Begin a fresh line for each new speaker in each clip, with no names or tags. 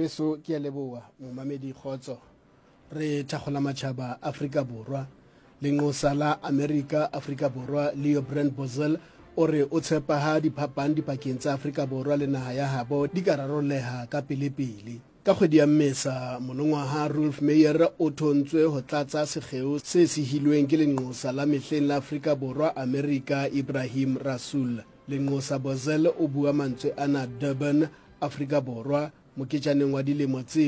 beso ke a leboa momamedi Khotso re thagola matšhaba Afrika Borwa lengosa la America Afrika Borwa Leo Brand Bozell o re o tshepa ha diphapang dipakeng tsa Afrika Borwa le naha ya habo di ka raroleha ka pelepele ka kgwedi ya Mmesa monongwaha Rolf Meyer o thontswe ho tlatsa sekgeo se sehilweng ke lengosa la mehleng la Afrika Borwa America Ibrahim Rasool lengosa Bozell o bua mantswe ana Durban Afrika Borwa moketjaneng wa dilemo tse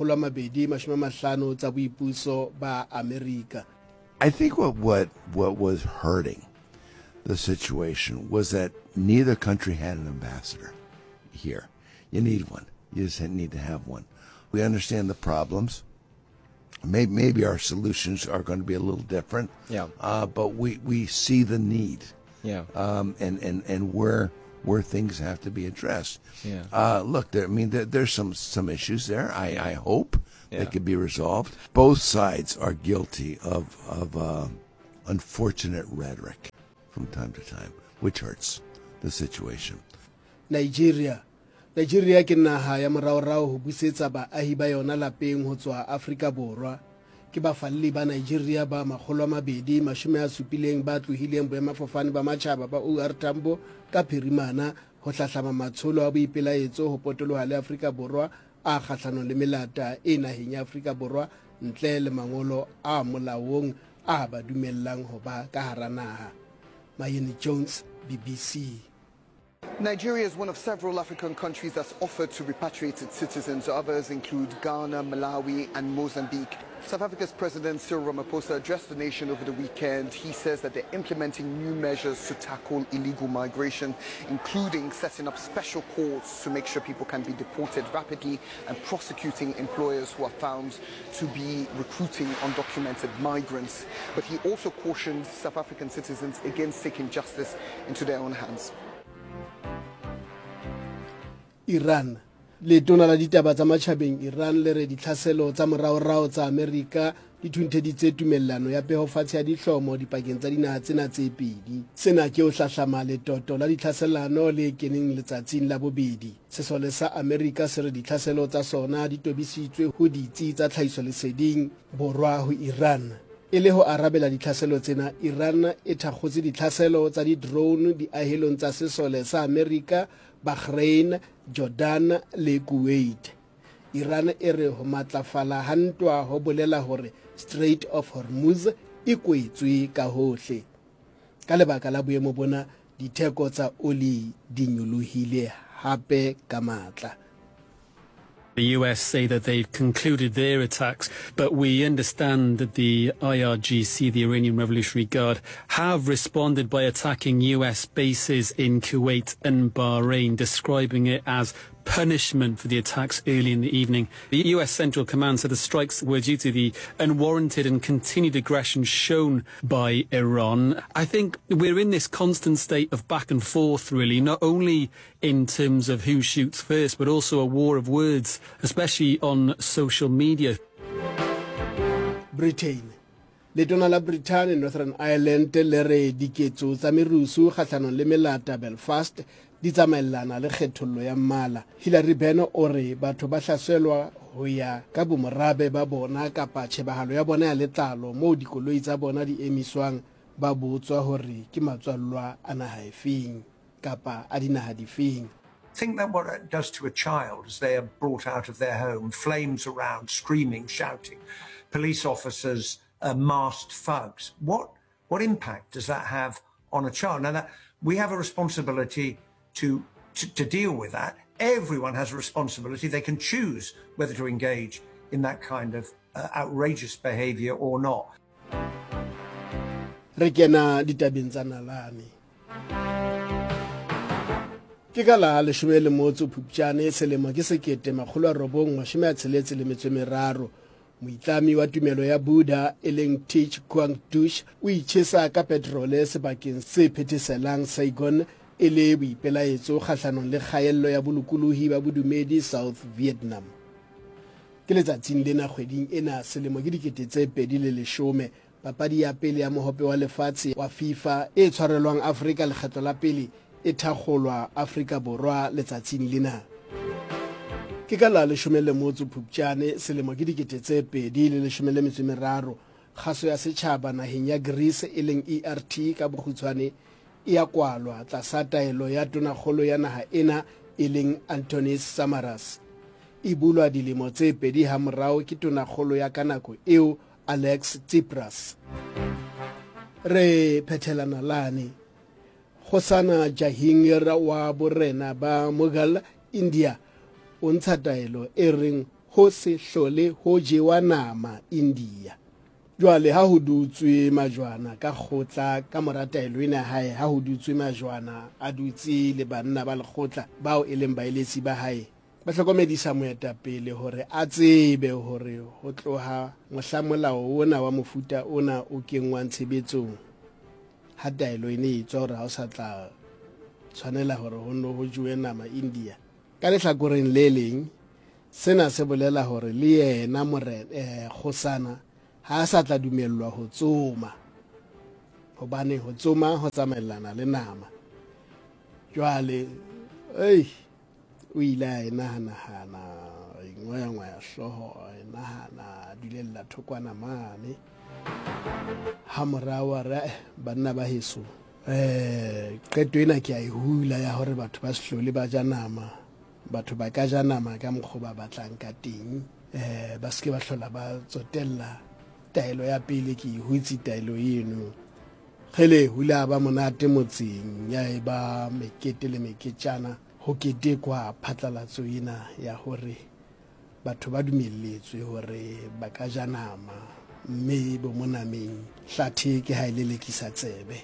250 tsa boipuso ba America.
I think what was hurting the situation was that neither country had an ambassador here. You need one. You just need to have one. We understand the problems. Maybe our solutions are going to be a little different.
Yeah.
But we see the need.
Yeah.
And where things have to be addressed.
Yeah.
Look, there's some issues there. I hope that can be resolved. Both sides are guilty of unfortunate rhetoric from time to time, which hurts the situation.
Nigeria ke naha ya moraorao ho busetsa baahi ba yona lapeng ho tswa Afrika Borwa ke bafalli ba Nigeria ba 270 ba tlohileng boemafofane ba matjhaba ba OR Tambo ka phirimana ho hlahlama matsholo a boipelaetso ho potoloha le Afrika Borwa a kgahlanong le melata e naheng ya Afrika Borwa ntle le mangolo a molaong a ba dumellang ho ba ka hara naha. Mayeni Jones, BBC.
Nigeria is one of several African countries that's offered to repatriate its citizens. Others include Ghana, Malawi, and Mozambique. South Africa's President Cyril Ramaphosa addressed the nation over the weekend. He says that they're implementing new measures to tackle illegal migration, including setting up special courts to make sure people can be deported rapidly and prosecuting employers who are found to be recruiting undocumented migrants. But he also cautions South African citizens against taking justice into their own hands.
Iran le tona la ditaba tsa matjhabeng Iran le re ditlhaselo tsa moraorao tsa America di thuntheditse tumellano ya pehofatshe ya dihlomo dipakeng tsa dinaha tsena tse pedi sena ke o hlahlama letoto la ditlhaselano le keneng letsatsing la bobedi sesole sa America se re ditlhaselo tsa sona di tobisitswe ho ditsi tsa tlhahiso leseding borwa ho Iran ile ho arabela ditlhaselo tsena Iran e thakgotse ditlhaselo tsa di-drone diahelong tsa sesole sa America Bahrain, Jordan le Kuwait. Iran e re ho matlafala ha ntwa ho bolela hore Strait of Hormuz e kwetswe ka hohle. Ka lebaka la boemo bona ditheko tsa oli di nyolohile hape ka matla.
The US say that they've concluded their attacks, but we understand that the IRGC, the Iranian Revolutionary Guard, have responded by attacking US bases in Kuwait and Bahrain, describing it as punishment for the attacks early in the evening. The US Central Command said the strikes were due to the unwarranted and continued aggression shown by Iran. I think we're in this constant state of back and forth, really, not only in terms of who shoots first, but also a war of words, especially on social media.
Britain. Letona la Britain Northern Ireland le re diketso tsa merusu kgahlanong le melata Belfast di tsamaellana le kgethollo ya mmala. Hilary Benno o re batho ba hlaselwa ho ya ka bomorabe ba bona kapa tshebahalo ya bona ya letlalo moo dikoloi tsa bona di emiswang ba botswa hore ke matswallwa a naha efeng kapa a dinaha difeng.
Think that what it does to a child as they are brought out of their home, flames around, screaming, shouting, police officers, masked thugs. What impact does that have on a child? Now, that we have a responsibility to deal with that. Everyone has a responsibility. They can choose whether to engage in that kind of outrageous behavior or not.
Re kena ditabeng tsa nalane. Ke ka la 11 Phupjane selemo ke 1963 moitlami wa tumelo ya Buddha eleng Thich Quang Duc o itjhesa ka petrole sebakeng se phetheselang Saigon e le boipelaetso kgahlanong le kgaello ya bolokolohi ba bodumedi South Vietnam. Ke letsatsing lena kgweding ena selemo ke 2010 papadi ya pele ya mohope wa lefatshe wa FIFA e tshwarelwang Afrika lekgetlo la pele e thakgolwa Afrika Borwa letsatsing lena. ke ka la 11 Phuptjane selemo ke 2013 kgaso ya setjhaba naheng ya Greece e leng ERT ka bokgutshwane e ya kwalwa tlasa taelo ya tonakgolo ya naha ena e leng Antonis Samaras. E bulwa dilemo tse 2 ha morao ke tonakgolo ya kanako eo Alex Tsipras. Re phethelana lane Hosana Jahingir wa borena ba Mughal India o ntsha taelo e reng ho se hlole ho jewa nama India. Jwale ha ho dutswe majwana ka khotla ka mora taelo ena hae ha ho dutswe majwana a dutse le banna ba lekgotla bao e leng baeletsi ba hae ba hlokomedisa moetapele hore a tsebe hore ho tloha mohlamolao ona wa mofuta ona o kengwang tshebetsong ha taelo ene e tswa hore ha o sa tla tshwanela hore ho no ho jewe nama India. Ka lehlakoreng le leng sena se bolela hore le yena morena Hosana ha a sa tla dumellwa ho tsoma hobane ho tsoma ho tsamaellana le nama. Jwale o ile a nahana ngoya hloho nahana dulella thokwana mane ha morao re banna ba heso qeto ena ke a e hula ya hore batho ba sehlole ba ja nama, batho ba ka ja nama ka mokgo ba batlang ka teng, ba ske ba hlola ba tsotella taelo ya pele ke hutsi taelo eno khele hula ba monate motseng ya e ba mekete le meketjana ho ketekwa phatlalatso ena ya hore batho ba dumelletswe hore ba ka ja nama mme bo monameng hlathe ke ha ile lekisa tsebe.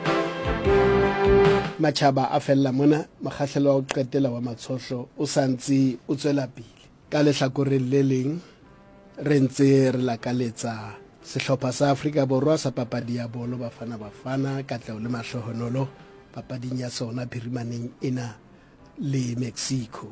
Matjhaba a fella mona makgahlelo wa ho qetela wa matshohlo o santse o tswela pele ka lehlakoreng le leng re ntse re lakaletsa sehlopha sa Afrika Borwa sa papadi ya bolo Bafana Katleho le Mahlohonolo papading ya sona phirimaneng ena le Mexico.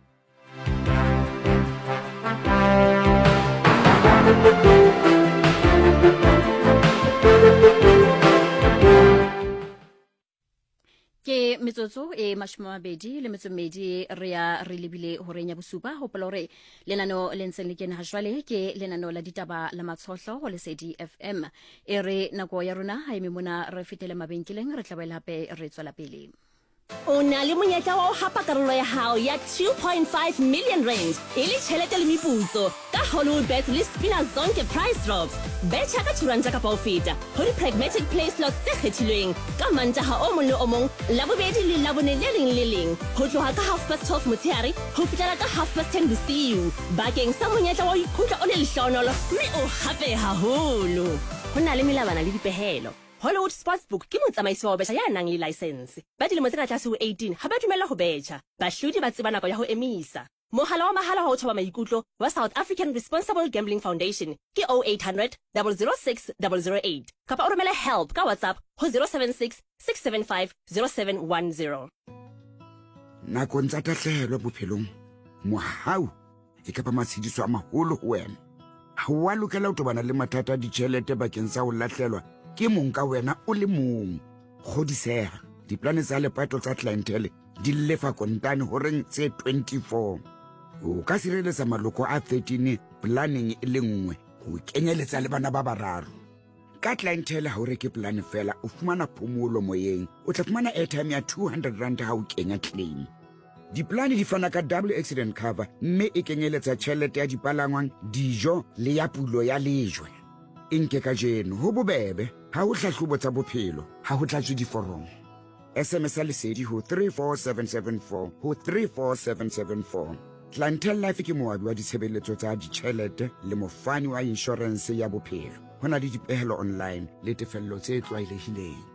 Ke metsotso e mashmabedi le metsomedi re lebile ho renya bosupa ho polore lenano le ntseng le kena ha jwale ke lenano la ditaba la matshohlo ho Lesedi FM e re nako ya rona ha eme mona re fetele mabenkeleng re tla hape re tswela pele.
O na le monyetla wa ho hapa karolo ya hao ya 2.5 million rand e le tjhelete le meputso ka Hollywoodbets le Spina Zonke price drops. Betjha ka turanta ka ho feta ho di-pragmatic play slots tse kgethilweng ka Mantaha o mong le o mong, Labobedi le Labone le leng ho tloha ka 12:30 motshehare ho fihlela ka 10:30 bosiu bakeng sa monyetla wa ho ikutlwa o le lehlohonolo mme o hape haholo. Ho na le melabana le dipehelo. Hollywood Sportsbook ke motsamaisi wa betjha ya nang le license. Ba dilemo tse ka tlase ho 18 ha ba dumella ho betjha. Bahlodi ba tseba nako ya ho emisa. Mohala wa mahala wa ho thoba maikutlo wa South African Responsible Gambling Foundation ke 0800 006 008 kapa o romela help ka WhatsApp ho 076 675 0710.
Nakong tsa tahlehelo bophelong mohau e ka ba matshediso a maholo ho wena. Ha wa lokela ho tobana le mathata a ditjhelete bakeng sa ho lahlelwa ke mong ka wena o le mong. Kgodiseha diplane tsa lepato tsa clientele di lefa kontane ho reng tse 24. O ka sireletsa maloko a 13 planning e le nngwe ho kenyeletsa le bana ba bararo. Ka clientele ha o reke plan fela o fumana phomolo moyeng, o tla fumana airtime ya 200 rand ha o kenya claim. Diplane di fana ka double accident cover mme e kenyeletsa tjhelete ya dipalangwang, dijo le ya pulo ya lejwe. Inke ka jeno ho bobebe ha ho hlahlobo tsa bophelo ha ho tlatswe diforomo. SMS Lesedi ho 34774 ho 34774. Clientele Life ke moabi wa ditshebeletso tsa ditjhelete le mofani wa insurance ya bophelo. Ho na le dipehelo online le tefello tse tlwaelehileng.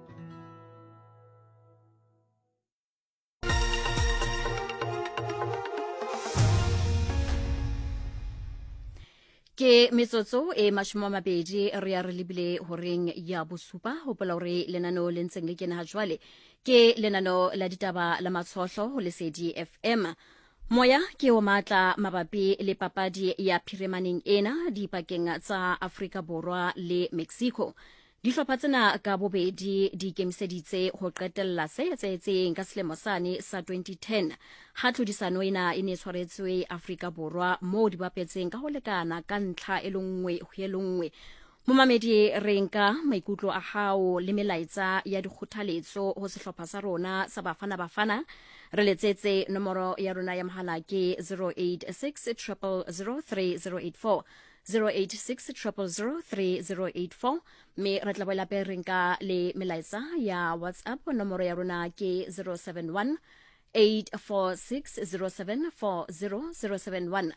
Ke metsotso e mashmamabedi re lebile horeng ya bosupa ho polore lenano le ntseng le kena ha jwale ke lenano la ditaba la matshohlo ho Lesedi FM. Moya ke o matla mabapi le papadi ya phirimaneng ena dipakeng tsa Afrika Borwa le Mexico. Dihlopha tsena ka bobedi di ikemiseditse ho qetella se etsahetseng ka selemo sane sa 2010 ha tlhodisano ena e ne tshwaretswe Afrika Borwa moo di bapetseng ka ho lekana ka ntlha e le nngwe ho e nngwe. Momamedi re nka maikutlo a hao le melaetsa ya dikgothaletso ho sehlopha sa rona sa Bafana re letsetse nomoro ya rona ya mohala ke 086 000 3084 086 me re tla boela pe re nka le melaetsa ya WhatsApp nomoro ya rona ke 071 8460740 071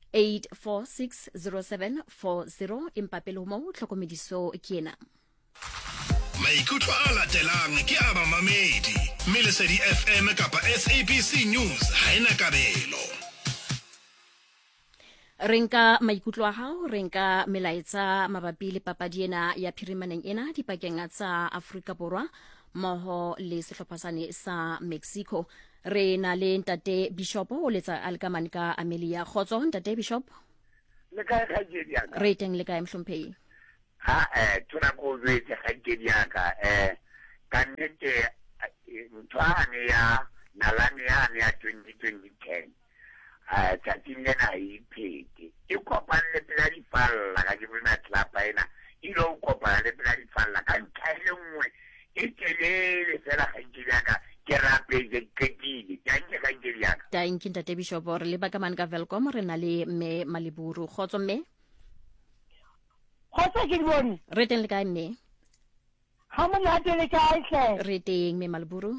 8460740 empa pele ho moo tlhokomediso ke ena.
Maikutlo a latelang ke a mamamedi mme Lesedi FM kapa SABC News ha ena kabelo.
Renka maikutlo a hao renka melaetsa mabapi le papadi ena ya phirimaneng ena dipakeng tsa Afrika Borwa moho le sehlophasane sa Mexico. Re na le ntate Bishop o letsa alkamane ka Amelia Khotso. Ntate Bishop
le kae kgajedi ya ka
re teng le kae mhlomphei
ha tuna go betse kgajedi ya ka ka nnete ntwane ya nalane ya 2010 tsatsing lena iphete e kopane le pela di falla ka dimena tlapa ena ilo kopana le pela di falla ka ntlha nngwe e telele fela kgajedi ya ka ke rapetse ketile tjanke kgajedi ya ka
thank you ntate Bishop re le bakamane ka Welcome re na le mme Maliburu. Khotso mme
Khotso ke bone
re teng le kae mme
ha monate le kae hle
re teng mme Maliburu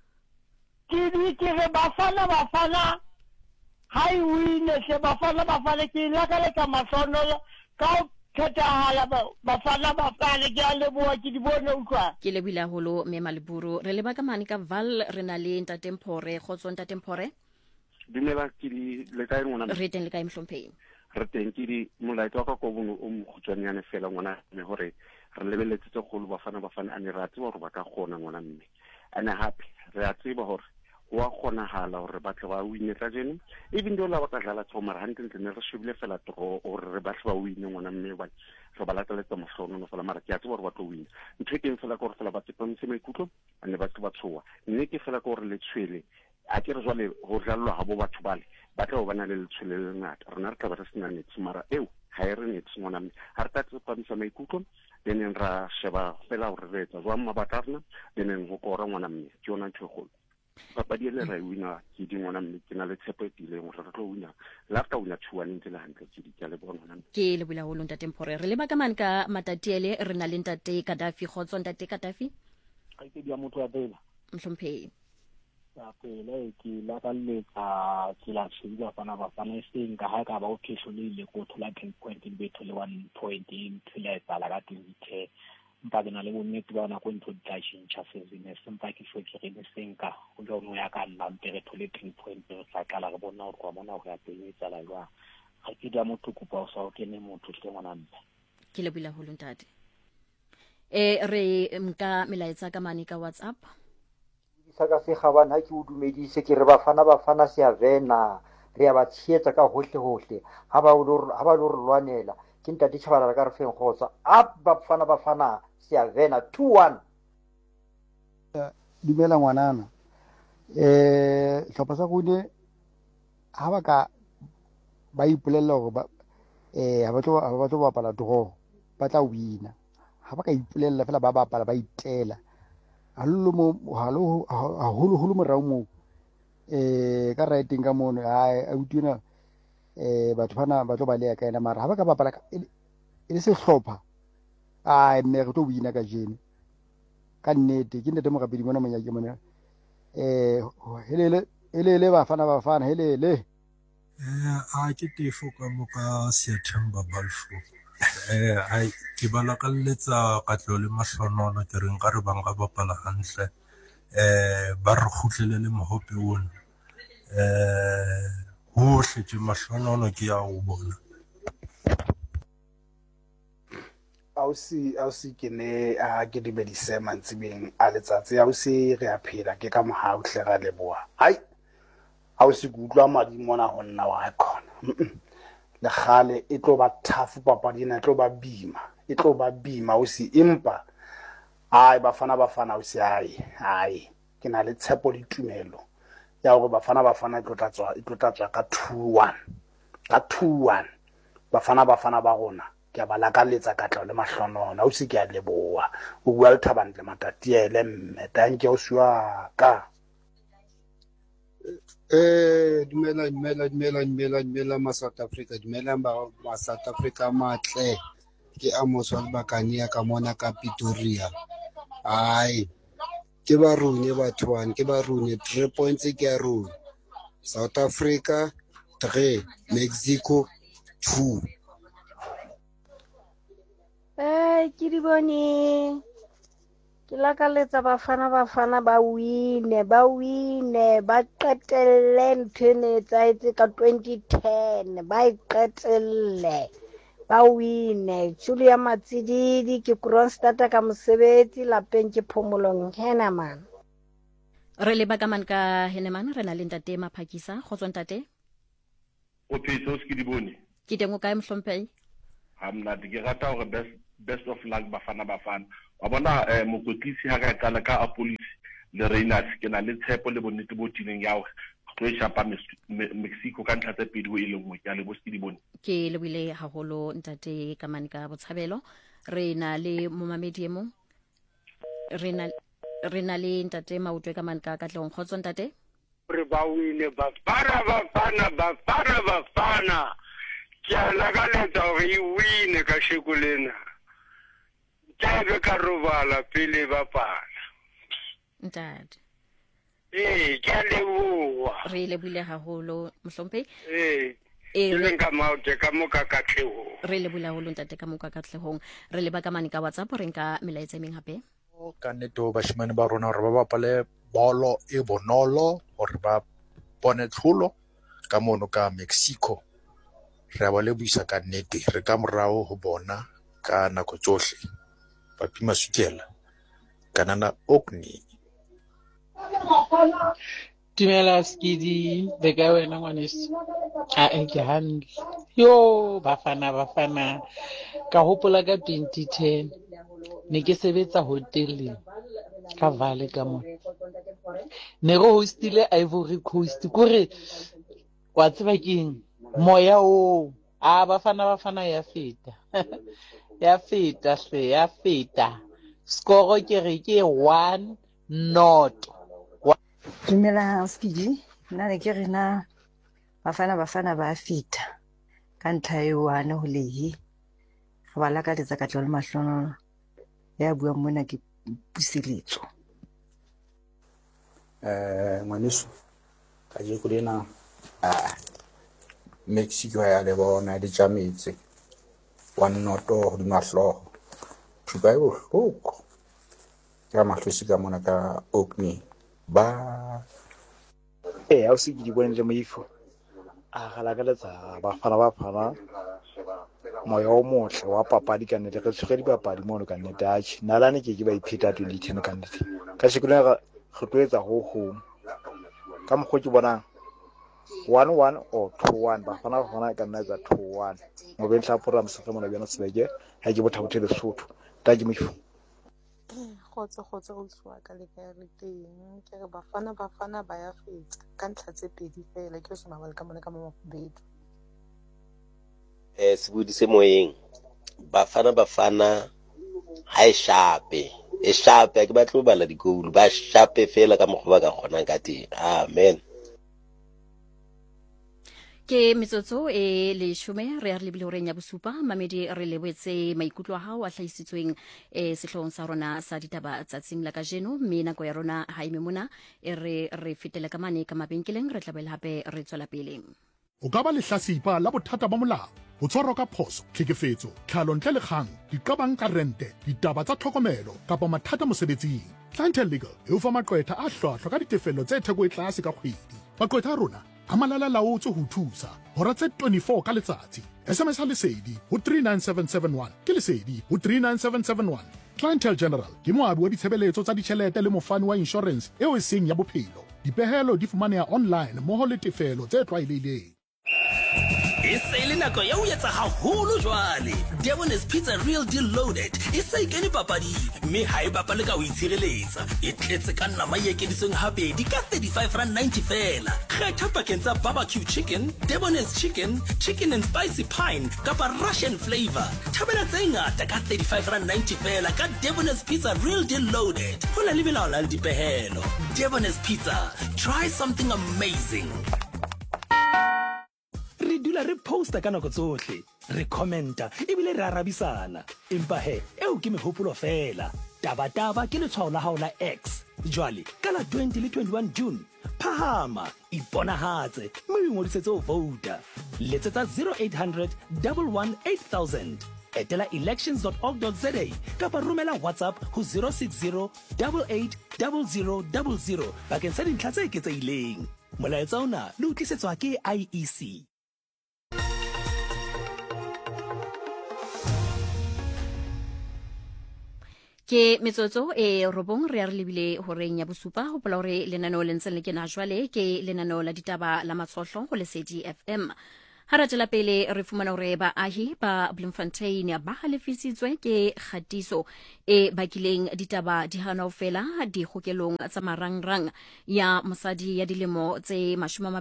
ke re bafana hai wine se bafana ke la ka le ka masono ka khethahala bafana ke a leboha ke di bone utlwa
ke lebile haholo mme Maliburu re le bakamane ka Val re na le ntate Mphore. Khotso ntate Mphore
dumela ke di le kae ngwana
re teng le kae mhlomphei
re teng ke di molaetsa wa ka go bono o mokhutswanyane fela ngwana mme hore re lebeletse tse golo bafana a ne ra tseba hore ba ka gona ngwana mme ane hape re a tseba hore wa kgonahala hore ba tle ba wine tla jeno even though la ba ka dlala thomara hantle ne re shebile fela tro hore re ba tle ba wine ngwana mme ba re ba lateletsa mohlono no fela mara ke a tseba hore ba tlo wine ntho e teng fela ka hore fela ba tsepamisa maikutlo ane ba tse ba tshoa mme ke fela ka hore le tshwele a ke re jwale ho dlallwa ha bo batho bale ba tla ba na le letshwele le ngata rena re tla ba re sena netse mara eo ha e re netse ngwana mme ha re tla tsepamisa maikutlo then ra sheba fela hore re etsa jwang mabaka rena then ho kora ngwana mme ke yona ntho e kgolo papadi ele ra wina ke di ngwana mme ke na le tshepo e tileng hore re tlo wina la ka wina 2-1 ntse le hantle ke di le bona
ke le bula holo ntate Mphore re le bakamane ka Matatiele re na le ntate Kadafi. Khotso ntate Kadafi
ka ke dia motho wa pela
mhlomphei
ya pele ke la ka letsa ke la tshila bafana seng ka ha ka ba o phehloile ko thola 10 point in betho le 1 point in thola tsala ka 2010 mpa ke na le bonnete ba ona ko ntho di tla season sempa ke fo ke re senka go jo no ya ka nna mpere thole 3 point re tla kala re bona hore kwa mona ho ya pele tsala jwa ga ke dia motho kopa o sa o kene motho tle ngwana nna
ke le bula holo ntate re nka melaetsa ka mane ka WhatsApp
ka se gabana ha ke o dumedise ke re bafana se a vena re ya ba tshetsa ka hohle ha ba lo re lwanela ke ntate Tshabala ka re feng Khotsa up bafana se a vena 2-1
dumela ngwanana hlopha sa gone ha ba ka ba ipolella hore ba ha ba tlo bapala draw ba tla wina ha ba ka ipolella fela ba bapala ba itela halo morao mo ka writing ka mono a utuna batho bana ba tlo ba le ka ena mara ha ba ka bapala e le sehlopha mme re tlo wina ka jeno ka nnete ke nnete mogapedi mona monyake mona helele bafana helele
a ke tefo ka moka September balfo ai ke bala ka letsa katlo le mahlonono ke reng ka re bang ga bapala hantle ba re khutlele le mohope ona ho hletse mahlonono ke ya o bona
ausi ke ne a ke di bedise mantsibeng a letsatsi ausi re a phela ke ka mohau hle ga leboa ai ausi go utlwa madi mona ho nna wa khona le khale e tlo ba tough papadi ena e tlo ba bima ausi empa ai bafana o se ai ke na le tshepo le tumelo ya gore bafana e tlo tlatswa ka 2-1 ka 2-1 bafana ba rona ke ba lakaletsa Katlego le Mahlonola o se ke a leboa o bua le Thabang Matatiele mme tanke o siwa ka
dumela ma South Africa dumela ma South Africa matle ke Amos wa Bakania ka mona ka Pretoria ai ke ba rune batho ke ba rune 3 points ke a rune South Africa 3 Mexico 2
ke di bone ke lakaletsa bafana ba wine ba qetelle ntene tsaetse ka 2010 ba iqetelle ba wine Julia Matsididi ke Kronstadt ka mosebetsi lapeng ke phomolong hena man
re le bakaman ka heneman re na le ntate Maphakisa go tsontate
o phetso se ke di bone
ke teng o kae Mhlomphei
hamna ke rata gore best of luck bafana wa bona mokotlisi ha ka qala ka Police le Rangers ke na le tshepo le bonnete bo tileng ya hore tlo shapa Mexico ka ntlha tse pedi go ile ngwe ya le bo se di bone
ke le bile haholo ntate ka mane ka botshabelo re na le momamedi mo re na le ntate Mautwe ka mane ka Katlego khotso ntate
re ba wine bafana ke a lakaletsa gore e wine ka shekolena ke be ka robala pele bapala
ntate
ke a leboa
re lebile haholo Mhlomphei
le nka Mautwe ka moka Katlego
re lebile haholo ntate ka moka Katlegong re le baka mane ka WhatsApp re nka melaetsa meng hape
ka neto bashimane ba rona gore ba bapale bolo e bonolo gore ba bone tlholo ka mono ka Mexico re ba le buisa ka nnete re ka morao ho bona ka nako tsohle ba pima sukela kanana Okni
Dumela Skidi be ka wena ngwaneso a ke hantle yo bafana ka hopola ka 2010 ne ke sebetsa hoteleng ka Vale ka mona ne go hostile Ivory Coast kore wa tseba keng moya o a bafana ya feta ya feta score ke re ke 1-0
Dumela Skidi nna ne ke rena bafana ba feta ka ntlha e 1 ho lehi re ba lakaletsa Katlego le Mahlonola ya bua mona ke puseletso
ngwaneso ka je go lena Mexico ya le bona di tsametse 1-0 go di mahlogo thuba e bohloko ya mahlosi ka mona ka Okni ba ha o se ke di bone le moifo a galakaletsa bafana moya o motle wa papadi ka nnete re tshwere dipapadi mono ka nnete atšhe nalane ke ba ipheta 2010 ka nnete ka sekolo re tlo etsa go ka mokgwa ke bonang 1-1 or 2-1 bafana ka nna etsa 2-1 mo be ntla program se re mona bjana sebeke ha ke bothabothe Lesotho ta ke moifo
khotse o tswa ka le ka re teng ke re bafana ba ya fetsa ka ntlha tse pedi fela ke se mabala ka mona ka Mafubedi
se budise moyeng bafana ha e shape ha ke batlo bala digoulu ba shape fela ka mokgwa ba ka kgonang ka teng amen
ke metsotso e le shume re a lebile hore nya bosupa mamedi re lebetse maikutlo a hao a hlahisitsweng sehlong sa rona sa ditaba tsatsing la kajeno mme nako ya rona ha ime mona re fetele ka mane ka mabenkeleng re tlabela hape re tswela pele
o ka ba lehlasipa la bothata ba molao ho tshwarwa ka phoso tlhekefetso tlhalo ntle le kgang diqabang ka rente ditaba tsa tlhokomelo kapa mathata mosebetsing Clientele Legal e o fa maqwetha a hlwahlwa ka ditefello tse theko e tlase ka kgwedi maqwetha a rona a malala laotse ho thusa hora tse 24 ka letsatsi SMS ha lesedi ho 39771 ke lesedi ho 39771 Clientele General ke moabi wa ditshebeletso tsa ditjhelete le mofani wa insurance eo e seng ya bophelo dipehelo di fumaneha online moho le tefelo tse tlwaelehileng
e se le nako ya ho etsa haholo jwale. Debonair's Pizza Real Deal Loaded e se kene papading, mme ha e bapale ka ho itshireletsa. E tletse ka nama e ekeditsweng habedi ka R35.90 fela. Kgetha pakeng tsa barbecue chicken, Debonair's chicken, chicken and spicy pine kapa Russian flavor. Thabela tse ngata ka R35.90 fela ka Debonair's Pizza Real Deal Loaded. Ho na le melao le dipehelo. Debonair's Pizza, try something amazing. Re dula re posta ka nako tsohle, re commenta ebile re arabisana. Empa he eo ke mehopolo fela. Taba ke letshwao la hao la X. Jwale ka la 20 le 21 June phahama iponahatse mme o ngodisetse ho vouta. Letsetsa 0800 118 8000. Etela elections.org.za kapa romela WhatsApp ho 060 88 0000 bakeng sa dintlha tse eketsehileng. Molaetsa ona le utlisetswa ke IEC.
Ke metsotso e robong re re lebile horeng ya bosupa ho pola hore lenaneo le ntseng le kena jwale ke lenaneo la ditaba la matshohlo ho Lesedi FM. Haratela pele re fumana hore baahi ba Bloemfontein ba halefisitswe ke kgatiso e bakileng ditaba di hana ofela di kgokelong tsa marangrang ya mosadi ya dilemo tse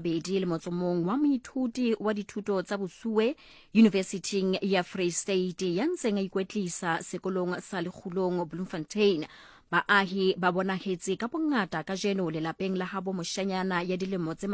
21 wa moithuti wa dithuto tsa bosuwe University ya Free State ya ntseng a ikwetlisa sekolong sa Lekgulong Bloemfontein. Baahi ba bonahetse ka bongata ka jeno lelapeng la habo moshanyana ya dilemo tse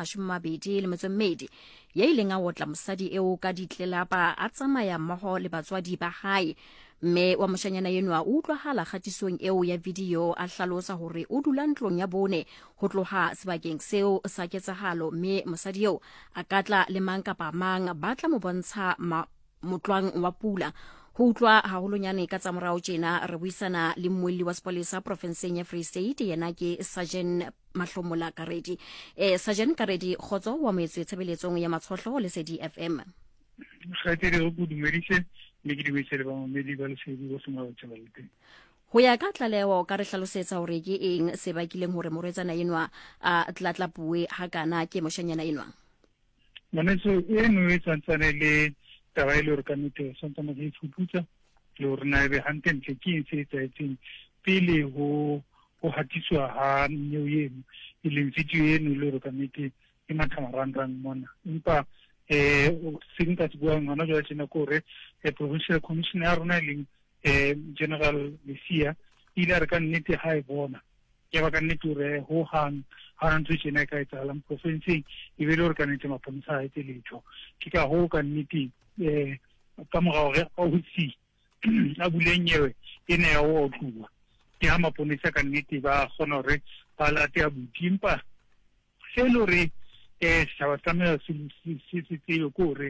22 ya ileng a otla mosadi eo ka ditlelapa a tsamaya mmoho le batswadi ba hae. Mme wa moshanyana yeno a utlwahala kgatisong eo ya video a hlalosa hore o dula ntlong ya bone ho tloha sebakeng seo sa ketsahalo, mme mosadi eo a katla le mang kapa mang ba tla mo bontsha motlwang wa pula. Ho utlwa haholonyane ka tsa morao tjena re buisana le mmuelli wa sepolesa profenseng ya Free State yena ke Sergeant Mahlomola Karedi. Sergeant Karedi khotso wa moetso tshebeletsong ya matshohlo Lesedi FM.
Khatere go dumedise le ke diwetse le ba mmedi ba Lesedi go sema tshebelete.
Ho ya ka tlaleo ka re hlalosetsa hore ke eng se bakileng hore moretsana enwa a tlatlapuwe hakana ke moshanyana enwa.
Maneso eno e tsantsane le taba e le hore ka nnete santsane ke ifuputsa le hore na ebe hantle ke se etsahetseng pele ho hatiswa ha nyeo eno e leng video eno le hore ka nnete e mathamarangrang mona. Empa se nka se buang hona jwale tjena ke hore provincial commissioner ya rona e leng General Mesia ile re ka nnete ha e bona ke ba ka nnete hore ho hang ha ntse tjena ka etsahalang provinceng e be le hore ka nnete maponesa a etse letho ke ka ho ka nnete ka morao re a hutsi a bulenyewe ene ya o tluwa ke ha maponesa ka nnete ba kgona hore ba late a butimpa se le hore setjhaba tlameha se tsebe ke hore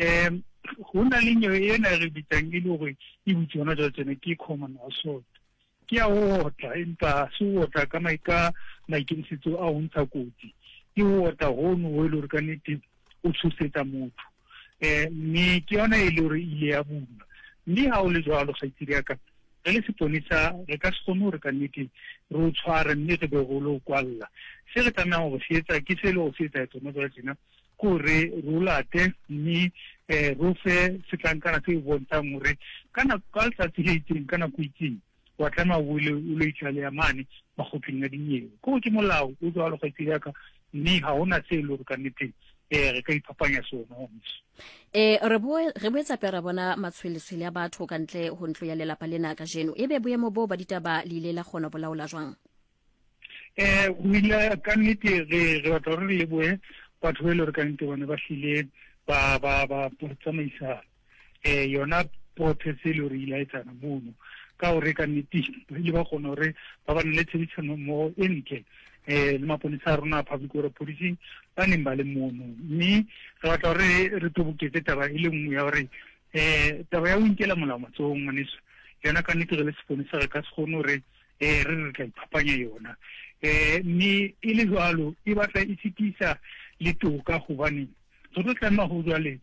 ho na le nyewe ena re bitsang e le hore e butsi hona jwale tsena ke common assault ke a otla empa se otla ka maikemisetso a ho ntsha kotsi ke otla hono ho ile hore ka nnete o tshosetsa motho mme ke yona e le hore ile ya bula. Mme ha o le jwalo kgaitsedi ya ka re le seponesa re ka se kgone hore ka nnete re o tshware mme re be go lo kwalla. Se re tlameha hore se etsa ke se le ho se etsa tsona jwale tjena ke hore re o late mme re fe setlankana se bontshang hore ka letsatsi le itseng ka nako e itseng wa tlameha o lo itlaleha mane makgotleng a dinyewe. Ke molao o jwalo kgaitsedi ya ka mme ha hona se le hore ka nnete re ka iphapanya sona.
Re boetsa pera bona matshweleswele ya batho ka ntle ho ntlo ya lelapa lena ka jeno ebe boemo bo ba ditaba le ile la kgona bolaola jwang?
Ho ile ka nnete re batla re le boe batho ba ile re ka nnete bona ba hlile ba tsamaisa yona protest le hore ile etsana mono ka hore ka nnete ile ba kgona hore ba ba le tshebedisano mo entle le maponesa a rona a public order policing ba neng ba le mono. Mme re batla hore re toboketse taba e le nngwe ya hore taba ya ho inkela molao matsohong ngwaneso yona ka nnete re le seponesa re ka se kgone hore re tla iphapanya yona. Mme e le jwalo e batla e sitisa le toka hobane re tlo tlameha ho jwale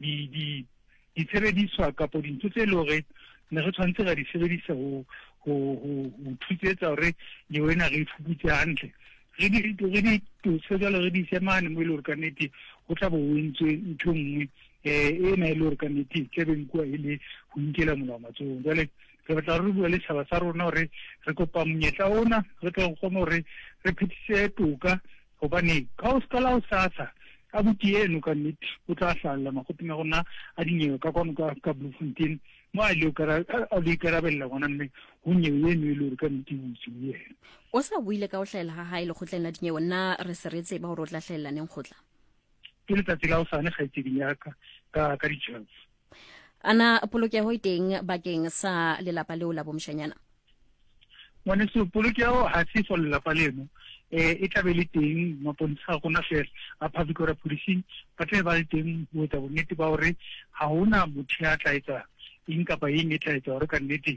ditshebediswa kapo dintho tse le hore ne re tshwanetse ra di sebedisa ho thusetsa hore le wena re ifuputse hantle re di jwale re di semane mo e le hore ka nnete ho tla bo o entswe ntho nngwe ena e le gore ka nnete ke beng kua e le go inkela molao matsohong jale re batla re bua le setšhaba sa rona gore re kopa monyetla ona re tle go kgona gore re phethise toka gobane ka o ska la o sasa abuti eno ka nnete o tla hlalela makgopeng a gona a dinyewe ka kwano ka Bloemfontein mo a le ikarabella gona mme go nyewe eno e le gore ka nnete botse o yena
o sa buile ka o hlaela ga gae le kgotleng la dinyewe nna re se re tseba gore o tla hlaelela neng kgotla
ke letsatsi la o sane kgaitsedi yaka ka di-12
ana polokego e teng bakeng sa lelapa leo la bomšanyana
ngwaneso polokego ga se for lelapa leno e tlabe le teng maponisa a gona fela a public order policing ba tlabe ba le teng go etsa bonnete ba gore ga gona motho ya tla etsa eng kapa eng e tla etsa gore ka nnete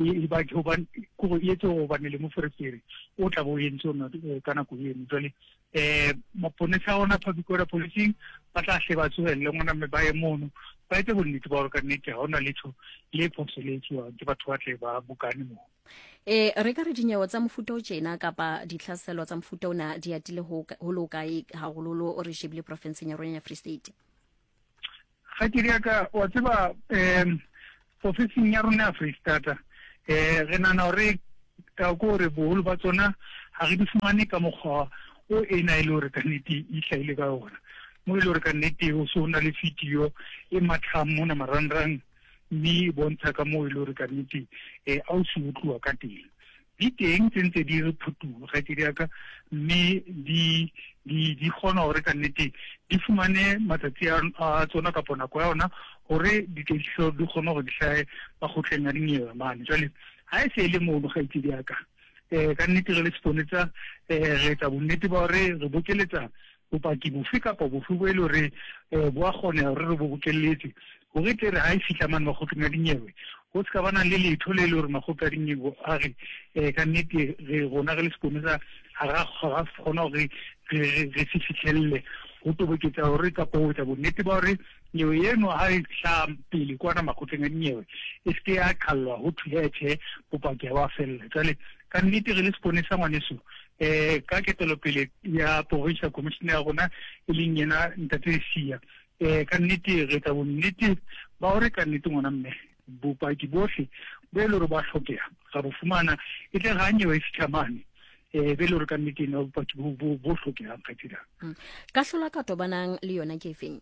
kore e etse go bane le moferefere o tla bo o entse ka nako eno jale maponisa a gona public order policing ba tla hle ba tsogelele ngwana mme ba ye mono ba etse bonnete ba gore ka nnete ga gona letho le phoso le etsiwang ke batho ba tle ba bokane moo
re ka re dinyewo tsa mofuta o tjena kapa ditlhaselo tsa mofuta ona di atile go lo kae haholo re shebile provinceng ya rona ya Free State
ga ke riaka wa tseba provinceng ya rona ya Free State re nana gore ka gore boholo ba tsona ga re di fumane ka mokgwa o ena e le gore ka nnete e hlaile ka ona mo e le gore ka nnete o se o na le video e matlhang mona marangrang mme bontsha ka mo e le gore ka nnete a o se utluwa ka teng di teng tse ntse di re phutuga ga ke diaka mme di kgona gore ka nnete di fumane matsatsi a tsona kapo nako ya ona gore ditlediso di kgona gore di hlae makgotleng a dinyewe mane jale ga e se e le mono ga itse diaka ka nnete re le seponetsa re etsa bonnete ba gore re bokeletsa bopaki bofe kapa bofe bo e le gore bo a kgonega gore re bo bokeletse gore tle re ga e fitlha mane makgotleng a dinyewe go se ka bana le letho le le gore makgotla a dinyewe a re ka nnete rona re le seponetsa ga kgona gore re se fitlhelele go toboketsa gore kapa go etsa bonnete ba gore nyewe eno ga e tla pele kwana makgotleng a dinyewe e seke ya qhallwa go thuhethe bopaki a ba felela jale ka nnete re le seponesa ngwaneso ka ketelopele ya provincial commission ya rona e leng yena ntate Sia ka nnete re etsa bonnete ba gore ka nnete ngwana mme bopaki bohle bo e le gore ba tlhokega ga bo fumana e tle ga nyewe e fitlha mane be le gore ka nnete ena bopaki bo tlhokegang kgaitsediang
ka hlola ka tobanang le yona ke efeng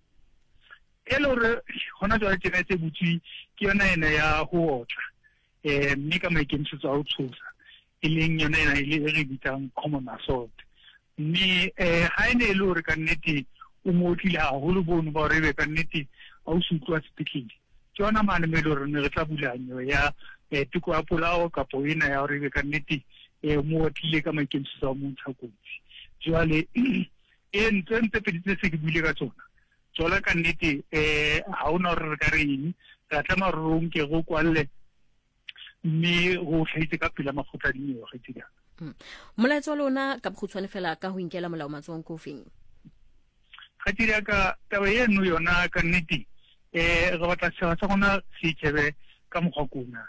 e le gore gona jwa tsena tse botsi ke yona ena ya go otla mme ka maikemisetso a go tshosa e leng yona ena e re bitsang common assault mme ga e ne e le gore ka nnete o mo otlile gagolo bono ba gore e be ka nnete a o se utlwa sepetlele ke yona mane mo e le gore ne re tla bulanyo ya teko ya polao kapo ena ya gore e be ka nnete mo otlile ka maikemisetso a montsha kotsi jwale ntse peditse se ke buile ka tsona tsona ka nnete ga ona gore re ka re eng re tlama re o nke go kwalle mme go tlhaitse ka pela makgotla a dinyewe ga itse jang
molaetso wa lona ka bokgutshwane fela ka go inkela molao matsohong ko feng
ga tira ka taba eno yona ka nnete re batla setšhaba sa gona se itšhebe ka mokgwa kuna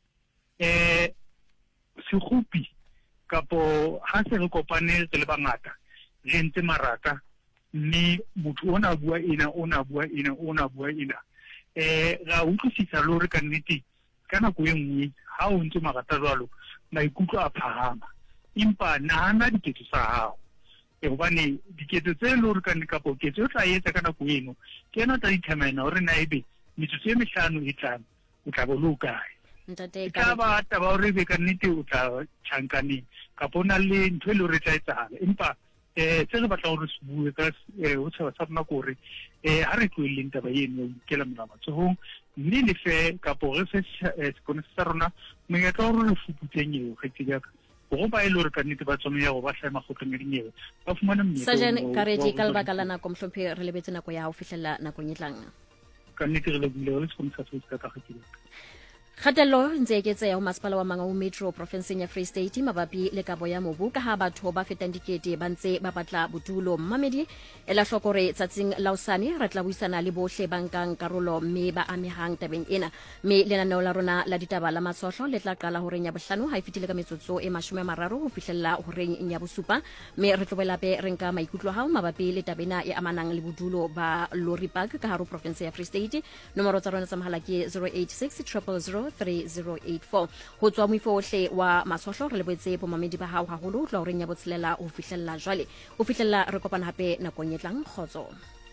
sekgopi kapo ga se re kopane re le bangata re ntse maraka mme motho o na bua ena o na bua ena o na bua ena ra utlwisisa le gore ka nnete ka nako e nngwe ga o ntse magata jalo maikutlo a phagama empa nagana diketso sa gago gobane diketso tse e le gore kane kapo ketso o tla etsa ka nako eno ke ena tla determina gore na ebe metsotso e metlhano e tlang o tla bo le o kae e tla ba taba gore ebe ka nnete o tla tšhankaneng kapo o na le ntho e le gore e tla etsagala empa se re batla gore se bue ka go tšhaba sa rona kore ga re tloeleleng taba eno ya ikela molao matsogong mme le fe kapo re fe seponesa sa rona monyetla wa gore re fuputseng eo kgaitsediaka go ba e le gore ka nnete ba tsone ya go ba tlhae makgotleng a dinyewe ba fumane
Sergeant Karedi ka lebaka la nako mohlompe re lebetse nako ya go fitlhela nakong e tlang
ka nnete re lebile re le seponesa se se ka kgaitsediaka
Kgatello ntse e eketseha ho masepala wa Mangaung Metro provinseng ya Free State mabapi le kabo ya mobu ka ha batho ba fetang dikete ba ntse ba batla bodulo. Mmamedi ela hloko hore tsatsing la hosane re tla buisana le bohle ba nkang karolo mme ba amehang tabeng ena. Mme lenaneo la rona la ditaba la matshohlo le tla qala horeng ya bohlano ha e fitile ka metsotso e 30 ho fihlella horeng ya bosupa. Mme re tlobela pe re nka maikutlo hao mabapi le tabena e amanang le bodulo ba Lorry Park ka haro province ya Free State. Nomoro tsa rona tsa mohala ke 086 000 3084. Ho tswa moifo ohle wa matshohlo re lebetse bomamedi ba hao haholo tla horeng ya botshelela ho fihlella jwale. Ho fihlella re kopana hape nakong e tlang. Kgotso.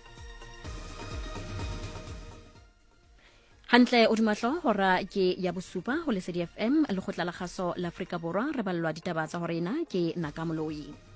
Hantle o dimahlo hora ke ya bosupa ho Lesedi FM le khotla la kgaso la Afrika Borwa re ballwa ditaba tsa horena ke Nakamoloi.